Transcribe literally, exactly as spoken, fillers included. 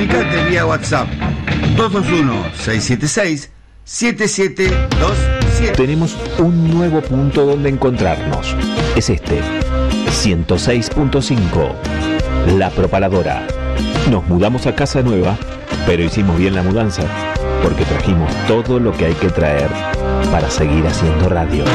Comunicate vía WhatsApp dos dos uno, seis siete seis, siete siete dos siete. Tenemos un nuevo punto donde encontrarnos. Es este, ciento seis punto cinco, La Propaladora. Nos mudamos a casa nueva, pero hicimos bien la mudanza, porque trajimos todo lo que hay que traer para seguir haciendo radio.